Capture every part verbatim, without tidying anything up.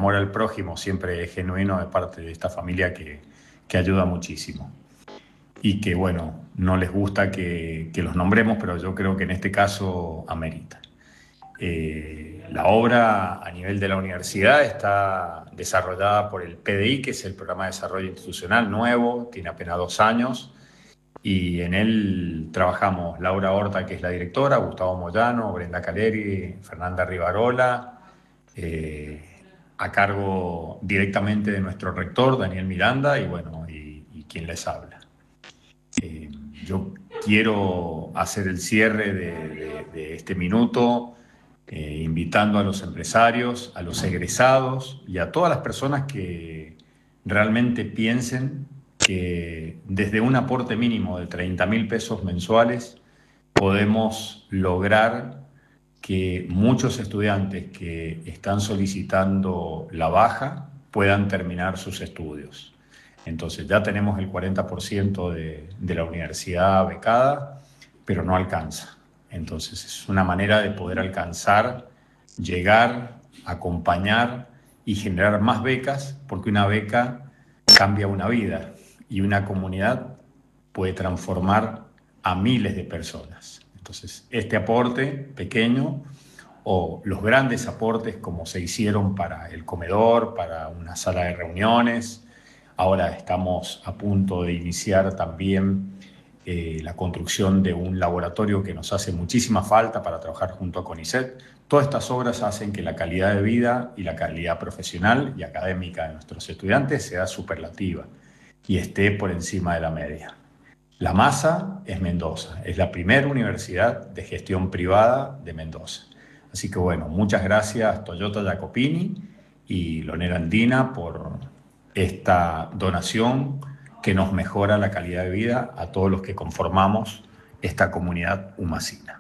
amor al prójimo siempre es genuino de parte de esta familia que, que ayuda muchísimo. Y que, bueno, no les gusta que, que los nombremos, pero yo creo que en este caso amerita. Eh, la obra a nivel de la universidad está desarrollada por el P D I, que es el Programa de Desarrollo Institucional nuevo, tiene apenas dos años, y en él trabajamos Laura Horta, que es la directora, Gustavo Moyano, Brenda Caleri, Fernanda Rivarola, eh, a cargo directamente de nuestro rector, Daniel Miranda, y bueno, y, y quien les habla. Eh, yo quiero hacer el cierre de, de, de este minuto eh, invitando a los empresarios, a los egresados y a todas las personas que realmente piensen que desde un aporte mínimo de treinta mil pesos mensuales podemos lograr que muchos estudiantes que están solicitando la baja puedan terminar sus estudios. Entonces ya tenemos el cuarenta por ciento de, de la universidad becada, pero no alcanza. Entonces es una manera de poder alcanzar, llegar, acompañar y generar más becas, porque una beca cambia una vida y una comunidad puede transformar a miles de personas. Entonces este aporte pequeño o los grandes aportes como se hicieron para el comedor, para una sala de reuniones. Ahora estamos a punto de iniciar también eh, la construcción de un laboratorio que nos hace muchísima falta para trabajar junto a CONICET. Todas estas obras hacen que la calidad de vida y la calidad profesional y académica de nuestros estudiantes sea superlativa y esté por encima de la media. La Masa es Mendoza, es la primera universidad de gestión privada de Mendoza. Así que bueno, muchas gracias Toyota Jacopini y Lonera Andina por esta donación que nos mejora la calidad de vida a todos los que conformamos esta comunidad humacina.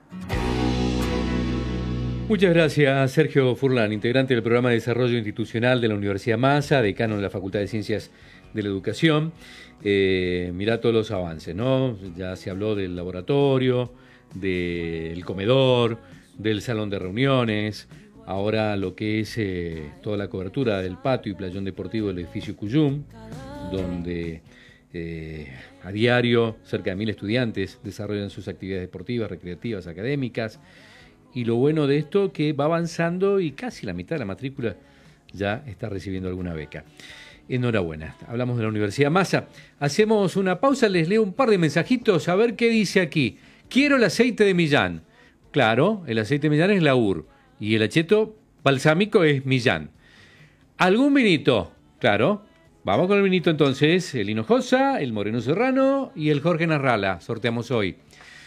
Muchas gracias, Sergio Furlan, integrante del Programa de Desarrollo Institucional de la Universidad Massa, decano de la Facultad de Ciencias de la Educación. Eh, mirá todos los avances, ¿no? Ya se habló del laboratorio, del comedor, del salón de reuniones. Ahora lo que es eh, toda la cobertura del patio y playón deportivo del edificio Cuyum, donde eh, a diario cerca de mil estudiantes desarrollan sus actividades deportivas, recreativas, académicas. Y lo bueno de esto que va avanzando y casi la mitad de la matrícula ya está recibiendo alguna beca. Enhorabuena. Hablamos de la Universidad Massa. Hacemos una pausa, les leo un par de mensajitos a ver qué dice aquí. Quiero el aceite de Millán. Claro, el aceite de Millán es la U R. Y el acheto balsámico es Millán. ¿Algún vinito? Claro. Vamos con el vinito entonces. El Hinojosa, el Moreno Serrano y el Jorge Narrala. Sorteamos hoy.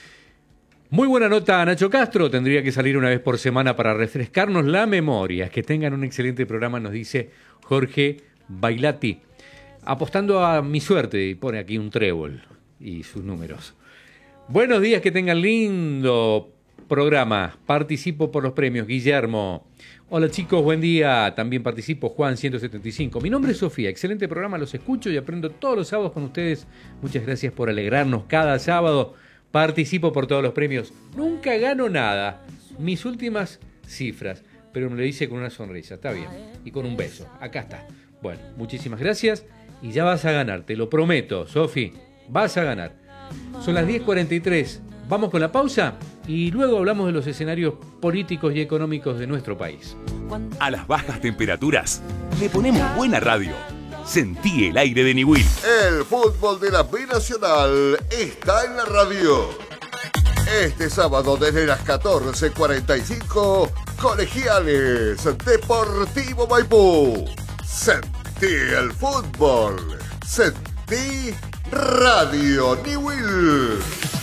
Muy buena nota a Nacho Castro. Tendría que salir una vez por semana para refrescarnos la memoria. Que tengan un excelente programa, nos dice Jorge Bailati. Apostando a mi suerte. Y pone aquí un trébol y sus números. Buenos días, que tengan lindo programa. Participo por los premios. Guillermo. Hola chicos, buen día. También participo. Juan ciento setenta y cinco. Mi nombre es Sofía. Excelente programa. Los escucho y aprendo todos los sábados con ustedes. Muchas gracias por alegrarnos cada sábado. Participo por todos los premios. Nunca gano nada. Mis últimas cifras. Pero me lo dice con una sonrisa. Está bien. Y con un beso. Acá está. Bueno, muchísimas gracias. Y ya vas a ganar. Te lo prometo, Sofi. Vas a ganar. Son las diez cuarenta y tres. Vamos con la pausa y luego hablamos de los escenarios políticos y económicos de nuestro país. A las bajas temperaturas le ponemos buena radio. Sentí el aire de Niwil. El fútbol de la Binacional está en la radio. Este sábado desde las catorce cuarenta y cinco, Colegiales Deportivo Maipú. Sentí el fútbol. Sentí Radio Niwil.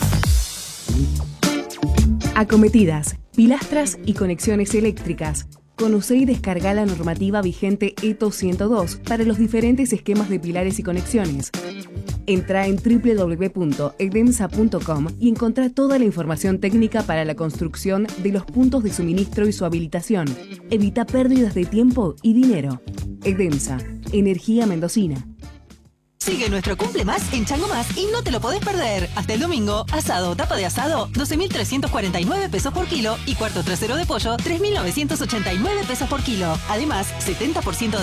Acometidas, pilastras y conexiones eléctricas. Conoce y descarga la normativa vigente E T O ciento dos para los diferentes esquemas de pilares y conexiones. Entra en doble u doble u doble u punto edemsa punto com y encontrá toda la información técnica para la construcción de los puntos de suministro y su habilitación. Evita pérdidas de tiempo y dinero. Edemsa, energía mendocina. Sigue nuestro Cumple Más en Chango Más y no te lo podés perder. Hasta el domingo, asado, tapa de asado, doce mil trescientos cuarenta y nueve pesos por kilo y cuarto trasero de pollo, tres mil novecientos ochenta y nueve pesos por kilo. Además, setenta por ciento de